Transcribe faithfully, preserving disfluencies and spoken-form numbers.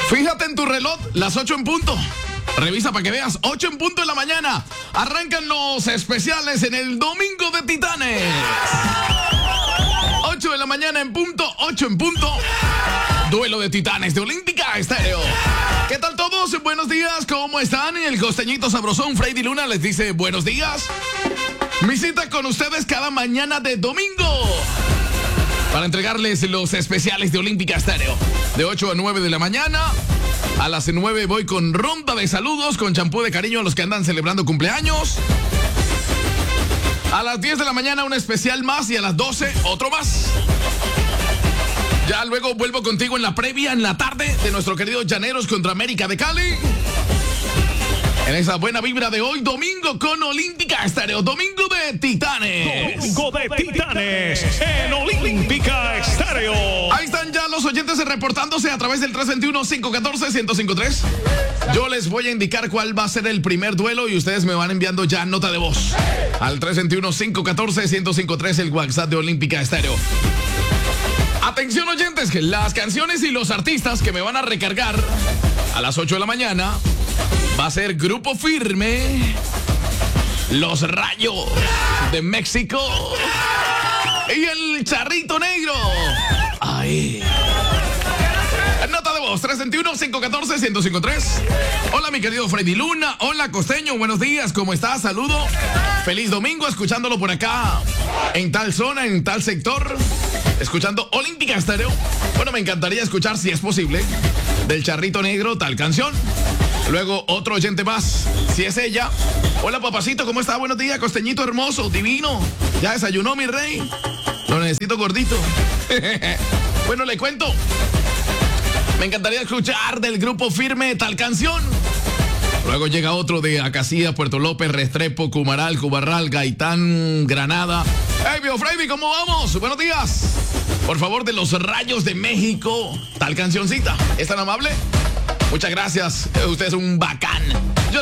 Fíjate en tu reloj, las ocho en punto. Revisa para que veas, ocho en punto de la mañana. Arrancan los especiales en el Domingo de Titanes. ocho de la mañana en punto, ocho en punto. Duelo de Titanes de Olímpica Estéreo. ¿Qué tal todos? Buenos días, ¿cómo están? El costeñito sabrosón Freddy Luna les dice buenos días. Mi cita con ustedes cada mañana de domingo para entregarles los especiales de Olímpica Estéreo. De ocho a nueve de la mañana. A las nueve voy con ronda de saludos, con champú de cariño a los que andan celebrando cumpleaños. A las diez de la mañana un especial más y a las doce otro más. Ya luego vuelvo contigo en la previa, en la tarde, de nuestro querido Llaneros contra América de Cali. En esa buena vibra de hoy, domingo con Olímpica Estéreo, Domingo de Titanes. Domingo de Titanes en Olímpica Estéreo. Ahí están ya los oyentes reportándose a través del tres dos uno, cinco uno cuatro, uno cero cinco tres. Yo les voy a indicar cuál va a ser el primer duelo y ustedes me van enviando ya nota de voz. Al tres dos uno, cinco uno cuatro, uno cero cinco tres, el WhatsApp de Olímpica Estéreo. Atención oyentes, que las canciones y los artistas que me van a recargar a las ocho de la mañana va a ser Grupo Firme, Los Rayos de México y el Charrito Negro. Ay. Nota de voz, tres dos uno, cinco uno cuatro, uno cero cinco tres. Hola mi querido Freddy Luna, hola costeño, buenos días, ¿cómo estás? Saludo, feliz domingo, escuchándolo por acá, en tal zona, en tal sector, escuchando Olímpica Estéreo. Bueno, me encantaría escuchar, si es posible, del Charrito Negro, tal canción. Luego otro oyente más, si es ella. Hola papacito, ¿cómo está? Buenos días, costeñito hermoso, divino. ¿Ya desayunó mi rey? Lo necesito gordito. Bueno, le cuento. Me encantaría escuchar del Grupo Firme tal canción. Luego llega otro de Acacía, Puerto López, Restrepo, Cumaral, Cubarral, Gaitán, Granada. Hey, Bio Freddy, ¿cómo vamos? Buenos días. Por favor, de Los Rayos de México, tal cancioncita. ¿Es tan amable? Muchas gracias. Usted es un bacán. Yo